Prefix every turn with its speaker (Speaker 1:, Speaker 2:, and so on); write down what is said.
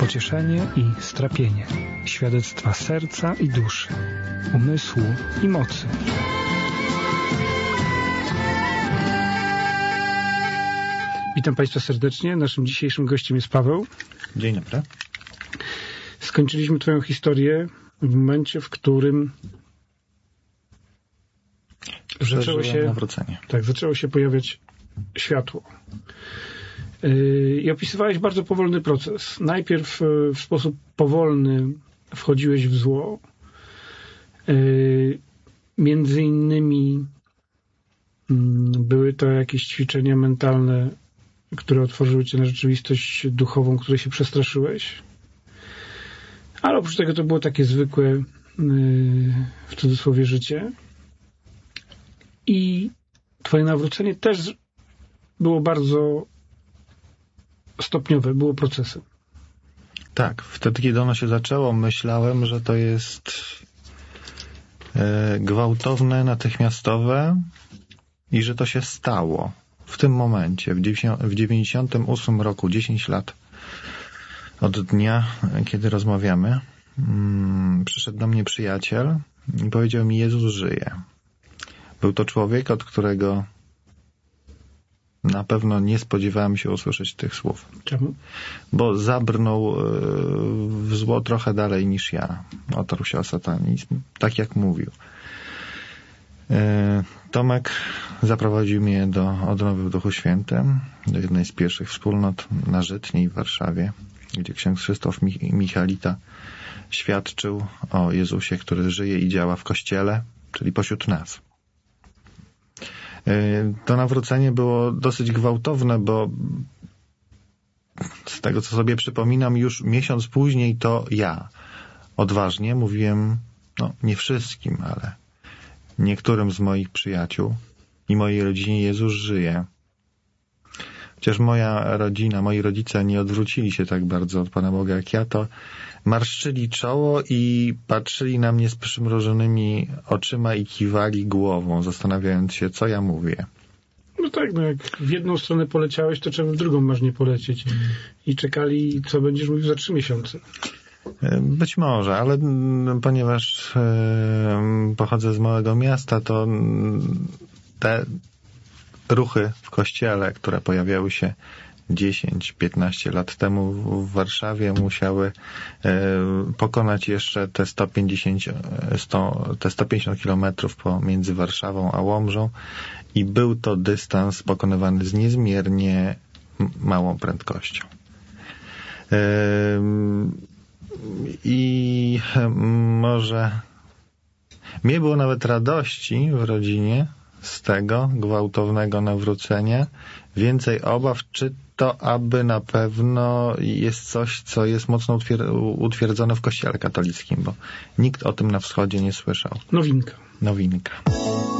Speaker 1: pocieszenie i strapienie, świadectwa serca i duszy, umysłu i mocy. Witam Państwa serdecznie. Naszym dzisiejszym gościem jest Paweł.
Speaker 2: Dzień dobry.
Speaker 1: Skończyliśmy Twoją historię w momencie, w którym zaczęło się pojawiać światło. I opisywałeś bardzo powolny proces. Najpierw w sposób powolny wchodziłeś w zło. Między innymi były to jakieś ćwiczenia mentalne, które otworzyły cię na rzeczywistość duchową, której się przestraszyłeś. Ale oprócz tego to było takie zwykłe, w cudzysłowie, życie. I twoje nawrócenie też było bardzo stopniowe, było procesem.
Speaker 2: Tak, wtedy kiedy ono się zaczęło, myślałem, że to jest gwałtowne, natychmiastowe i że to się stało w tym momencie, w 98 roku, 10 lat od dnia, kiedy rozmawiamy, przyszedł do mnie przyjaciel i powiedział mi: Jezus żyje. Był to człowiek, od którego na pewno nie spodziewałem się usłyszeć tych słów.
Speaker 1: Czemu?
Speaker 2: Bo zabrnął w zło trochę dalej niż ja. Otarł się o satanizm, tak jak mówił. Tomek zaprowadził mnie do odnowy w Duchu Świętym, do jednej z pierwszych wspólnot na Żytniej w Warszawie, gdzie ksiądz Krzysztof Michalita świadczył o Jezusie, który żyje i działa w Kościele, czyli pośród nas. To nawrócenie było dosyć gwałtowne, bo z tego, co sobie przypominam, już miesiąc później to ja odważnie mówiłem, nie wszystkim, ale niektórym z moich przyjaciół i mojej rodzinie: Jezus żyje. Chociaż moja rodzina, moi rodzice nie odwrócili się tak bardzo od Pana Boga jak ja, to marszczyli czoło i patrzyli na mnie z przymrużonymi oczyma i kiwali głową, zastanawiając się, co ja mówię.
Speaker 1: No tak, jak w jedną stronę poleciałeś, to czemu w drugą masz nie polecieć? I czekali, co będziesz mówił za 3 miesiące.
Speaker 2: Być może, ale ponieważ pochodzę z małego miasta, to te ruchy w kościele, które pojawiały się 10-15 lat temu w Warszawie, musiały pokonać jeszcze te 150 kilometrów pomiędzy Warszawą a Łomżą i był to dystans pokonywany z niezmiernie małą prędkością. I może mnie było nawet radości w rodzinie z tego gwałtownego nawrócenia, więcej obaw, czy to aby na pewno jest coś, co jest mocno utwierdzone w Kościele katolickim, bo nikt o tym na wschodzie nie słyszał.
Speaker 1: Nowinka.